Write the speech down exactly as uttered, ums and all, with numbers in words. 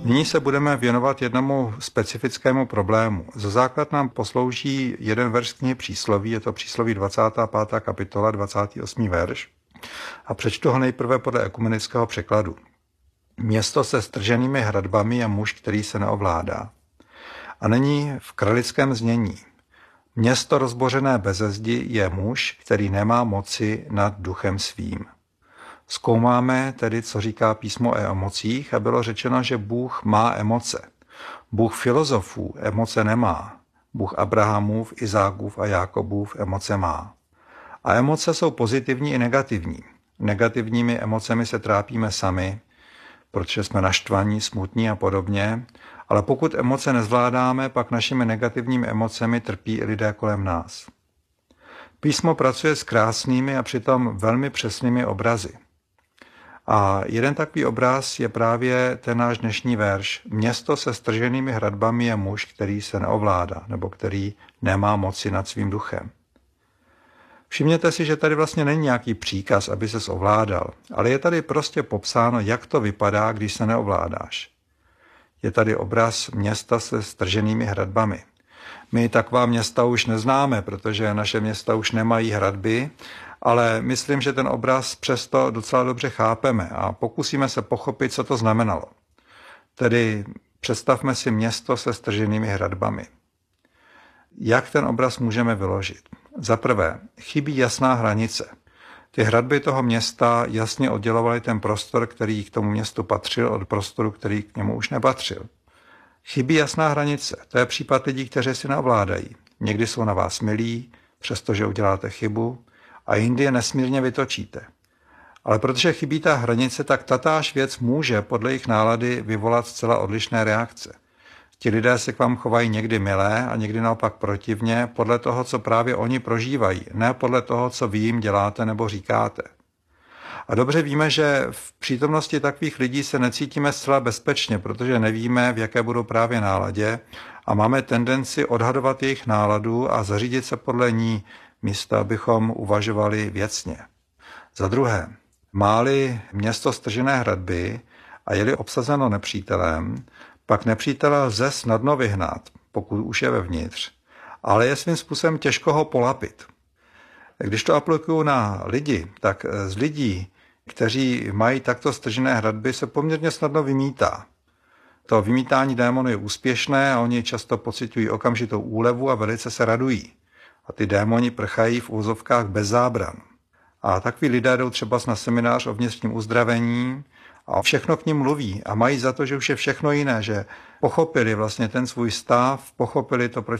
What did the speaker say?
Nyní se budeme věnovat jednomu specifickému problému. Za základ nám poslouží jeden verš knihy Přísloví, je to Přísloví dvacátá pátá kapitola, dvacátý osmý verš. A přečtu ho nejprve podle ekumenického překladu. Město se strženými hradbami je muž, který se neovládá. A nyní v kralickém znění. Město rozbořené beze zdi je muž, který nemá moci nad duchem svým. Zkoumáme tedy, co říká písmo o emocích a bylo řečeno, že Bůh má emoce. Bůh filozofů emoce nemá. Bůh Abrahamův, Izákův a Jákobův emoce má. A emoce jsou pozitivní i negativní. Negativními emocemi se trápíme sami, protože jsme naštvaní, smutní a podobně, ale pokud emoce nezvládáme, pak našimi negativními emocemi trpí i lidé kolem nás. Písmo pracuje s krásnými a přitom velmi přesnými obrazy. A jeden takový obraz je právě ten náš dnešní verš. Město se strženými hradbami je muž, který se neovládá, nebo který nemá moci nad svým duchem. Všimněte si, že tady vlastně není nějaký příkaz, aby ses ovládal, ale je tady prostě popsáno, jak to vypadá, když se neovládáš. Je tady obraz města se strženými hradbami. My taková města už neznáme, protože naše města už nemají hradby, ale myslím, že ten obraz přesto docela dobře chápeme a pokusíme se pochopit, co to znamenalo. Tedy představme si město se strženými hradbami. Jak ten obraz můžeme vyložit? Za prvé, chybí jasná hranice. Ty hradby toho města jasně oddělovaly ten prostor, který k tomu městu patřil, od prostoru, který k němu už nepatřil. Chybí jasná hranice. To je případ lidí, kteří si neovládají. Někdy jsou na vás milí, přestože uděláte chybu, a jindy je nesmírně vytočíte. Ale protože chybí ta hranice, tak tatáž věc může podle jejich nálady vyvolat zcela odlišné reakce. Ti lidé se k vám chovají někdy milé a někdy naopak protivně podle toho, co právě oni prožívají, ne podle toho, co vy jim děláte nebo říkáte. A dobře víme, že v přítomnosti takových lidí se necítíme zcela bezpečně, protože nevíme, v jaké budou právě náladě a máme tendenci odhadovat jejich náladu a zařídit se podle ní, místo abychom uvažovali věcně. Za druhé, má-li město stržené hradby a je-li obsazeno nepřítelem, pak nepřítele lze snadno vyhnat, pokud už je vevnitř, ale je svým způsobem těžko ho polapit. Když to aplikuju na lidi, tak z lidí, kteří mají takto stržené hradby, se poměrně snadno vymítá. To vymítání démonů je úspěšné a oni často pociťují okamžitou úlevu a velice se radují. A ty démoni prchají v úzovkách bez zábran. A takoví lidé jdou třeba na seminář o vnitřním uzdravení a všechno k nim mluví a mají za to, že už je všechno jiné, že pochopili vlastně ten svůj stav, pochopili to, proč